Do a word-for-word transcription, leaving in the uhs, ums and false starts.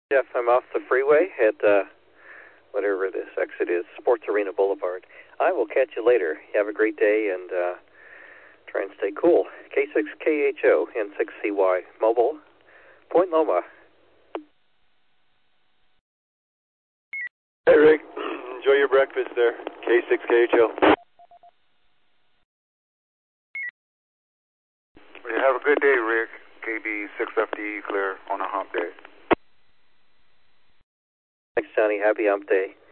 Jeff, I'm off the freeway at uh, whatever this exit is, Sports Arena Boulevard. I will catch you later. You have a great day and uh, try and stay cool. K six K H O, N six C Y, mobile, Point Loma. Hey, Rick. Enjoy your breakfast there. K six K H O. Well, have a good day, Rick. K B six F D E clear on a hump day. Thanks, Johnny. Happy hump day.